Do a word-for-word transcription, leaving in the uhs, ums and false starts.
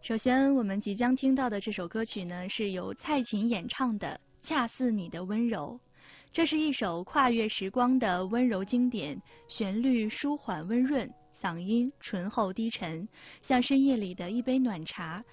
首先，我们即将听到的这首歌曲呢，是由蔡琴演唱的《恰似你的温柔》。这是一首跨越时光的温柔经典，旋律舒缓温润，嗓音醇厚低沉，像深夜里的一杯暖茶，